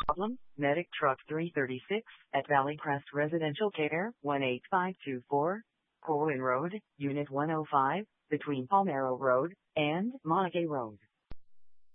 Problem, Medic Truck 336 at Valley Crest Residential Care, 18524, Corwin Road, Unit 105, between Palmero Road and Montague Road.